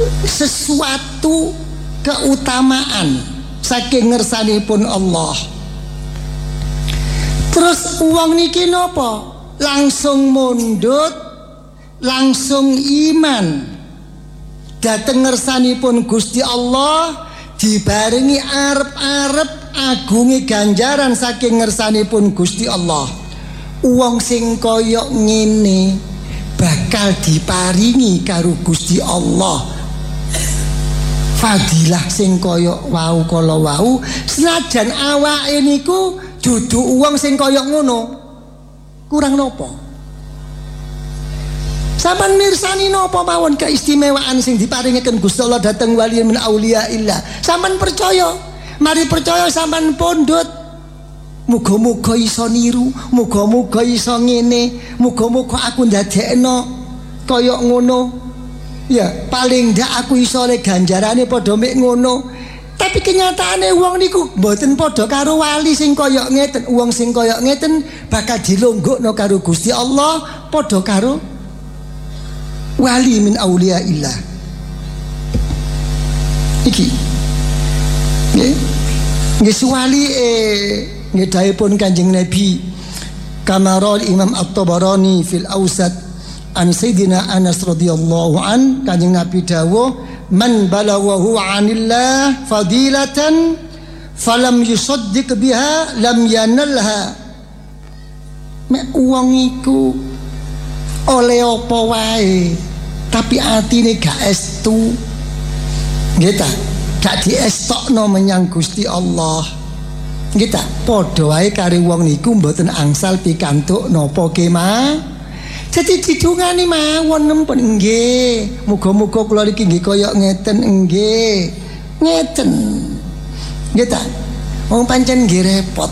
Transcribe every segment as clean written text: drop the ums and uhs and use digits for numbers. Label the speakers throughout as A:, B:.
A: sesuatu keutamaan saking ngersanipun Allah. Terus wong niki napa? Langsung mundut, langsung iman dhateng ngersanipun Gusti Allah, dibarengi arep-arep agungi ganjaran saking ngersanipun Gusti Allah. Wong sing kaya ngene bakal diparingi karo Gusti Allah fadilah sing kaya wau kala wau, senajan awake niku dudu wong sing kaya ngono. Kurang nopo? Sampeyan mirsani napa mawon keistimewaan sing diparingaken Gusti Allah dhateng wali min auliyaillah. Sampeyan percaya, mari percaya sampeyan pondhot. Muga-muga iso niru, muga-muga iso ngene, muga-muga aku ndadekno kaya ngono. Ya, paling ndak aku iso le ganjarane padha mek ngono. Tapi kenyataane wong niku mboten padha karo wali sing kaya ngeten. Wong sing kaya ngeten bakal dilonggokno karo Gusti Allah padha karo wali min auliyaillah. Iki nggih wali nggih dawuhipun Kanjeng Nabi kamarol Imam At-Tabarani fil Awsat an Sayyidina Anas radhiyallahu an. Kanjeng Nabi dawuh man balaghahu 'anillah fadilatan falam yusaddiq biha lam yanalha. Mek wong iku oleh apa wae tapi atine gak estu, nggih ta, gak diestokno menyang Gusti Allah, nggih ta, padha wae karo wong niku mboten angsal pikantuk napa kemah. Jadi didungani mawon nempun nggih. Muga-muga kula niki nggih kaya ngeten nggih. Ngeten. Nggih ta? Wong pancen nggih repot.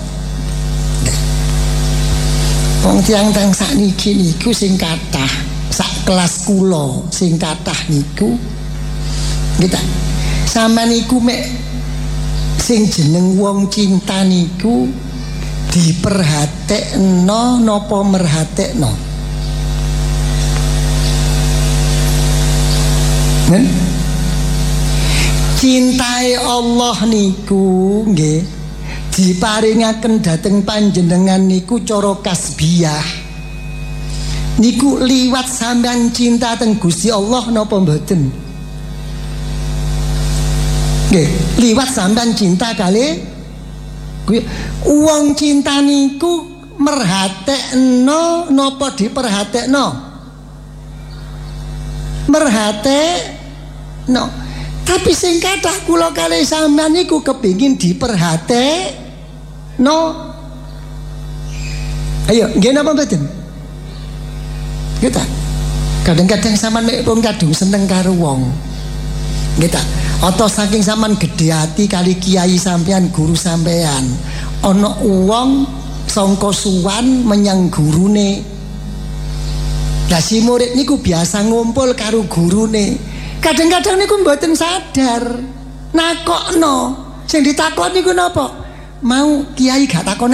A: Wong tiyang-tiyang sakniki niku sing kathah, sak kelas kula sing kathah niku. Nggih ta? Sampeyan niku mek sing jeneng wong cinta niku diperhatekno napa merhatekno? Cintai Allah niku nggih diparingaken dhateng panjenengan niku cara kasbiyah. Niku liwat sampean cinta teng Gusti Allah napa mboten? Nggih, liwat sampean cinta kali wong cinta niku merhatekno napa diperhatekno? Merhatekno. Tapi sing kathah kula kalih sampean niku kepengin diperhatekno. Ayo, nggih napa mboten? Nggih ta? Kadang-kadang sampean mek pun kadung seneng karo wong. Nggih ta? Atau saking sampean gedhe ati kali kiai sampean, guru sampean, ana wong sangka suwan menyang gurune. Lah si murid niku biasa ngumpul karo gurune. Kadang-kadang niku mboten sadar nakokno. Sing ditakoni niku napa? Mau kiai gak takon